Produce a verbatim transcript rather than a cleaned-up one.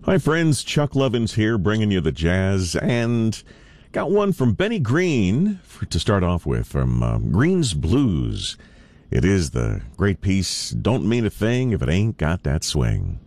Hi, friends. Chuck Lovins here, bringing you the jazz, and got one from Benny Green for, to start off with, from uh, Green's Blues. It is the great piece, Don't Mean a Thing If It Ain't Got That Swing.